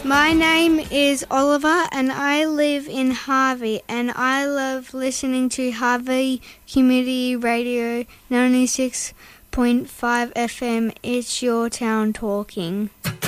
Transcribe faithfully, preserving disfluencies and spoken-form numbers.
My name is Oliver and I live in Harvey, and I love listening to Harvey Community Radio ninety-six point five F M. It's your town talking.